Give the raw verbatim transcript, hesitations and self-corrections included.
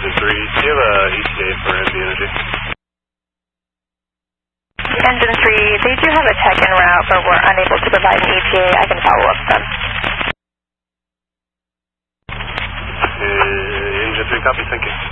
Engine three, do you have a E T A for N V Energy? Engine three, they do have a tech en route, but we're unable to provide an E T A. I can follow up with them. Uh, Engine three, copy, thank you.